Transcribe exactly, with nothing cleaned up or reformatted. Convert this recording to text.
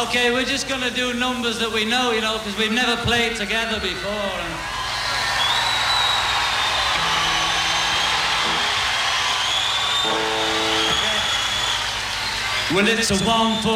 Okay, we're just gonna do numbers that we know, you know, because we've never played together before. And well, it's a one, four.